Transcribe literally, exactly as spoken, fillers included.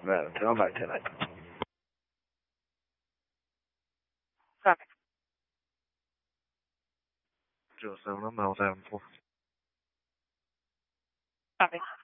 Vero, te lo fai te l'hai. Giusto, non avevo tempo. Vabbè.